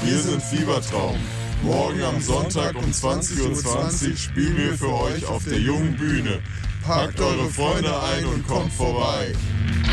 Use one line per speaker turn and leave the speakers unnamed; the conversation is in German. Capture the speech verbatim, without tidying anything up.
Wir sind Fiebertraum. Morgen am Sonntag um zwanzig Uhr zwanzig spielen wir für euch auf der jungen Bühne. Packt eure Freunde ein und kommt vorbei.